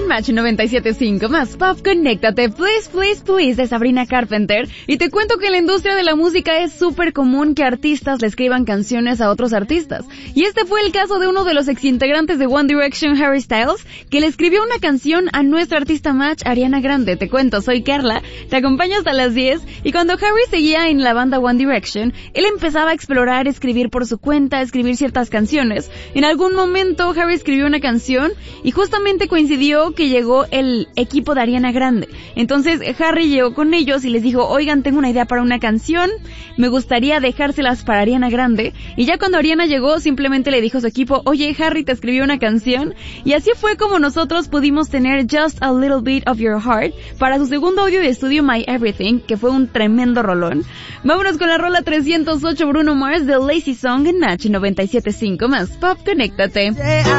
Match 97.5, más pop, conéctate, please, please, please, de Sabrina Carpenter. Y te cuento que en la industria de la música es súper común que artistas le escriban canciones a otros artistas. Y este fue el caso de uno de los exintegrantes de One Direction, Harry Styles, que le escribió una canción a nuestra artista Match, Ariana Grande. Te cuento, soy Carla, te acompaño hasta las 10, y cuando Harry seguía en la banda One Direction, él empezaba a explorar, escribir por su cuenta, escribir ciertas canciones. En algún momento Harry escribió una canción y justamente coincidió que llegó el equipo de Ariana Grande. Entonces Harry llegó con ellos y les dijo, oigan, tengo una idea para una canción, me gustaría dejárselas para Ariana Grande. Y ya cuando Ariana llegó, simplemente le dijo a su equipo, oye, Harry te escribió una canción. Y así fue como nosotros pudimos tener Just a Little Bit of Your Heart para su segundo audio de estudio My Everything, que fue un tremendo rolón. Vámonos con la rola 308, Bruno Mars, de Lazy Song en Match 97.5, más pop, conéctate.